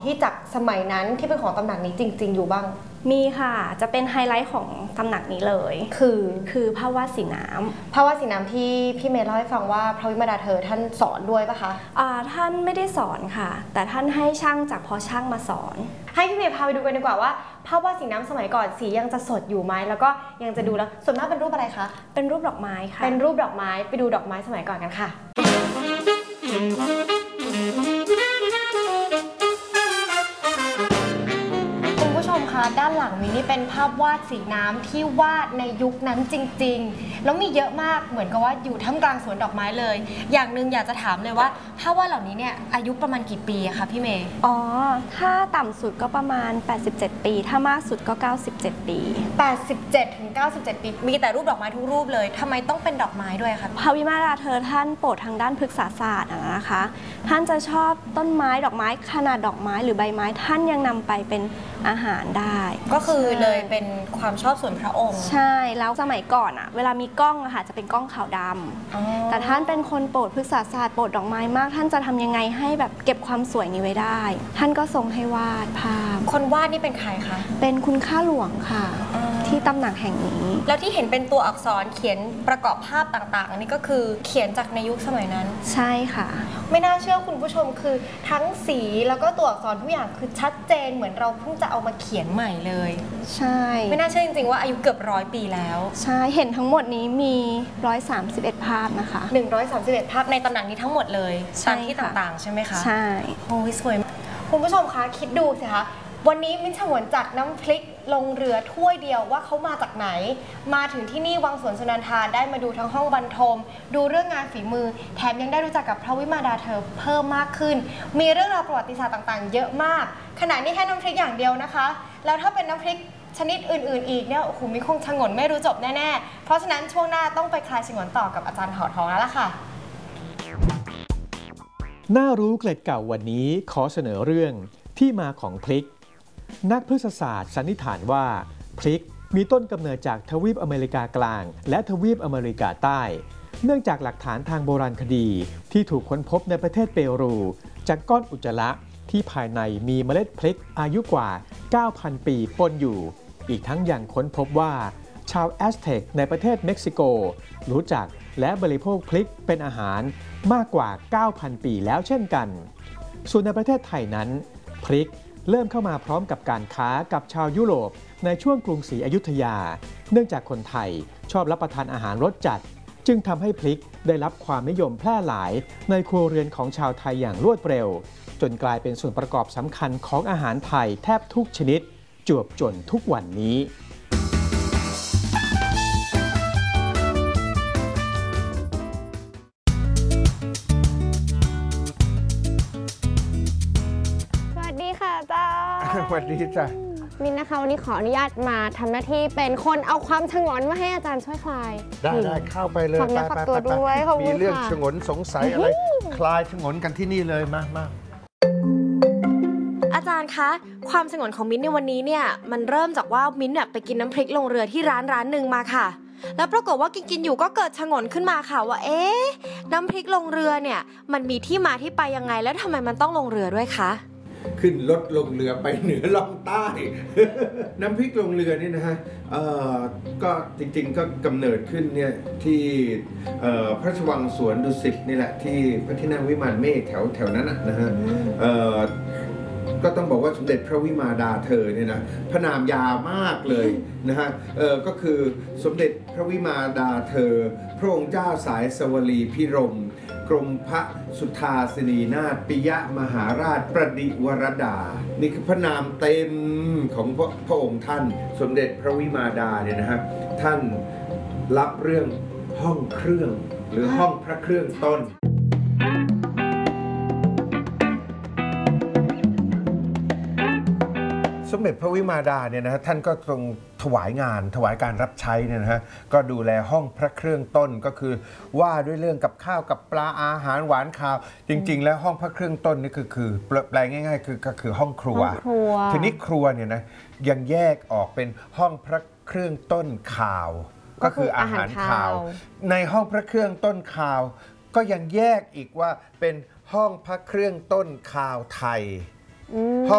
ที่จากสมัยนั้นที่เป็นของตำหนักนี้จริงๆอยู่บ้างมีค่ะจะเป็นไฮไลท์ของตำหนักนี้เลยคือภาพวาดสีน้ำภาพวาดสีน้ำที่พี่เมย์เล่าให้ฟังว่าพระวิมาดาเธอท่านสอนด้วยปะคะท่านไม่ได้สอนค่ะแต่ท่านให้ช่างจากพอช่างมาสอนให้พี่เมย์พาไปดูกันดีกว่าว่าภาพวาดสีน้ำสมัยก่อนสียังจะสดอยู่ไหมแล้วก็ยังจะดูแล้วส่วนมากเป็นรูปอะไรคะเป็นรูปดอกไม้ค่ะเป็นรูปดอกไม้ไปดูดอกไม้สมัยก่อนกันค่ะด้านหลังนี้นี่เป็นภาพวาดสีน้ำที่วาดในยุคนั้นจริงๆแล้วมีเยอะมากเหมือนกับว่าอยู่ท่ามกลางสวนดอกไม้เลยอย่างหนึ่งอยากจะถามเลยว่าภาพวาดเหล่านี้เนี่ยอายุประมาณกี่ปีคะพี่เมย์ถ้าต่ำสุดก็ประมาณ87ปีถ้ามากสุดก็97ปี 87ถึง97ปีมีแต่รูปดอกไม้ทุกรูปเลยทำไมต้องเป็นดอกไม้ด้วยคะพระวิมาดาเธอท่านโปรดทางด้านพฤกษศาสตร์นะคะท่านจะชอบต้นไม้ดอกไม้ขนาดดอกไม้หรือใบไม้ท่านยังนำไปเป็นอาหารได้ก็คือเลยเป็นความชอบส่วนพระองค์ใช่แล้วสมัยก่อนเวลามีกล้องจะเป็นกล้องขาวดำแต่ท่านเป็นคนโปรดพฤกษศาสตร์โปรดดอกไม้มากท่านจะทำยังไงให้แบบเก็บความสวยนี้ไว้ได้ท่านก็ทรงให้วาดภาพคนวาดนี่เป็นใครคะเป็นคุณข้าหลวงค่ะที่ตำหนักแห่งนี้แล้วที่เห็นเป็นตัวอักษรเขียนประกอบภาพต่างๆนี่ก็คือเขียนจากในยุคสมัยนั้นใช่ค่ะไม่น่าเชื่อคุณผู้ชมคือทั้งสีแล้วก็ตัวอักษรทุกอย่างคือชัดเจนเหมือนเราเพิ่งจะเอามาเขียนใหม่เลยใช่ไม่น่าเชื่อจริงๆว่าอายุเกือบ100 ปีแล้วใช่เห็นทั้งหมดนี้มี131ภาพนะคะ 131ภาพในตำหนักนี้ทั้งหมดเลยตามที่ต่างๆใช่ไหมคะใช่โอ้ยสวยคุณผู้ชมคะคิดดูสิคะวันนี้มิ้นฉงนจากน้ำพริกลงเรือถ้วยเดียวว่าเขามาจากไหนมาถึงที่นี่วังสวนสุนันทาได้มาดูทั้งห้องบรรทมดูเรื่องงานฝีมือแถมยังได้รู้จักกับพระวิมาดาเธอเพิ่มมากขึ้นมีเรื่องราวประวัติศาสตร์ต่างๆเยอะมากขณะนี้แค่น้ำพริกอย่างเดียวนะคะแล้วถ้าเป็นน้ำพริกชนิดอื่นๆอีกเนี่ยโอ้โหมิคงฉงนไม่รู้จบแน่ๆเพราะฉะนั้นช่วงหน้าต้องไปคลายฉงนต่อกับอาจารย์หอทองแล้วล่ะค่ะน่ารู้เกล็ดเก่าวันนี้ขอเสนอเรื่องที่มาของพริกนักพฤกษศาสตร์สันนิษฐานว่าพริกมีต้นกำเนิดจากทวีปอเมริกากลางและทวีปอเมริกาใต้เนื่องจากหลักฐานทางโบราณคดีที่ถูกค้นพบในประเทศเปรูจากก้อนอุจจาระที่ภายในมีเมล็ดพริกอายุกว่า 9,000 ปีปนอยู่อีกทั้งยังค้นพบว่าชาวแอสเท็กในประเทศเม็กซิโกรู้จักและบริโภคพริกเป็นอาหารมากกว่า 9,000 ปีแล้วเช่นกันส่วนในประเทศไทยนั้นพริกเริ่มเข้ามาพร้อมกับการค้ากับชาวยุโรปในช่วงกรุงศรีอยุธยาเนื่องจากคนไทยชอบรับประทานอาหารรสจัดจึงทำให้พริกได้รับความนิยมแพร่หลายในครัวเรือนของชาวไทยอย่างรวดเร็วจนกลายเป็นส่วนประกอบสำคัญของอาหารไทยแทบทุกชนิดจวบจนทุกวันนี้สวัสดีจ้ะมินนะคะวันนี้ขออนุญาตมาทำหน้าที่เป็นคนเอาความฉงนมาให้อาจารย์ช่วยคลายได้เข้าไปเลยฝากตัวด้วยมีเรื่องฉงนสงสัยอะไรคลายฉงนกันที่นี่เลยมาอาจารย์คะความฉงนของมิ้นในวันนี้เนี่ยมันเริ่มจากว่ามิ้นไปกินน้ำพริกลงเรือที่ร้านหนึ่งมาค่ะแล้วปรากฏว่ากินอยู่ก็เกิดฉงนขึ้นมาค่ะว่าน้ำพริกลงเรือเนี่ยมันมีที่มาที่ไปยังไงแล้วทำไมมันต้องลงเรือด้วยคะขึ้นรถลงเรือไปเหนือล่องใต้ น้ำพริกลงเรือนี่นะฮะก็จริงๆก็กำเนิดขึ้นเนี่ยที่พระราชวังสวนดุสิตนี่แหละที่พระที่นั่งวิมานเมฆแถวนั้นนะฮะก็ต้องบอกว่าสมเด็จพระวิมาดาเธอเนี่ยนะพระนามยาวมากเลยนะฮะก็คือสมเด็จพระวิมาดาเธอพระองค์เจ้าสายสวลีพิรมกรมพระสุทาสินีนาถปิยมหาราชประดิวรดานี่คือพระนามเต็มของพระองค์ท่านสมเด็จพระวิมาดาเนี่ยนะครับท่านรับเรื่องห้องเครื่องหรือห้องพระเครื่องต้นสมเด็จพระวิมาดาเนี่ยนะฮะท่านก็ทรงถวายการรับใช้เนี่ยนะฮะก็ดูแลห้องพระเครื่องต้นก็คือว่าด้วยเรื่องกับข้าวกับปลาอาหารหวานข้าวจริงๆแล้วห้องพระเครื่องต้นนี่คือแปลง่ายๆก็คือห้องครัวทีนี้ครัวเนี่ยนะยังแยกออกเป็นห้องพระเครื่องต้นข้าวก็คืออาหารข้าวในห้องพระเครื่องต้นข้าวก็ยังแยกอีกว่าเป็นห้องพระเครื่องต้นข้าวไทยอืมพอ